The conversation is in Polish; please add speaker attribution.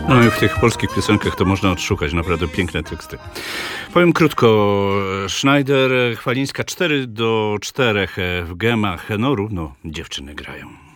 Speaker 1: No i w tych polskich piosenkach to można odszukać naprawdę piękne teksty. Powiem krótko, Schneider, Chwalińska 4-4 w gemach, no równo dziewczyny grają.